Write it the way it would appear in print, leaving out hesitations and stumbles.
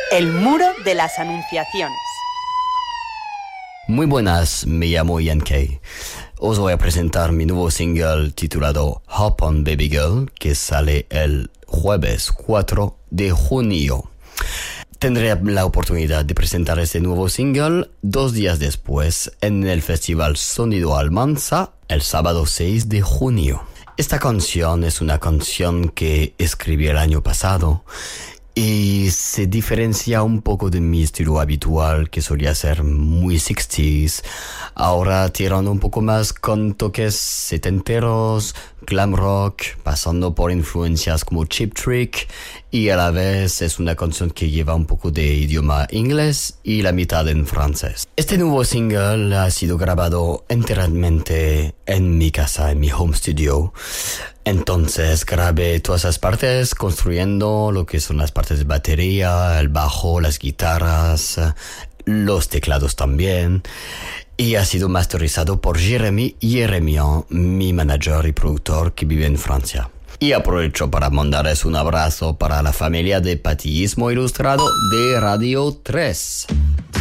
El muro de las anunciaciones. Muy buenas, me llamo Ian Kay. Os voy a presentar mi nuevo single titulado Hop On Baby Girl, que sale el jueves 4 de junio. Tendré la oportunidad de presentar este nuevo single 2 días después en el Festival Sonido Almanza, el sábado 6 de junio. Esta canción es una canción que escribí el año pasado y se diferencia un poco de mi estilo habitual, que solía ser muy 60s. Ahora tirando un poco más con toques setenteros, glam rock, pasando por influencias como Cheap Trick, y a la vez es una canción que lleva un poco de idioma inglés y la mitad en francés. Este nuevo single ha sido grabado enteramente en mi casa, en mi home studio. Entonces grabé todas esas partes construyendo lo que son las partes de batería, el bajo, las guitarras, los teclados también. Y ha sido masterizado por Jérémy Yeremian, mi manager y productor que vive en Francia. Y aprovecho para mandarles un abrazo para la familia de Patillismo Ilustrado de Radio 3.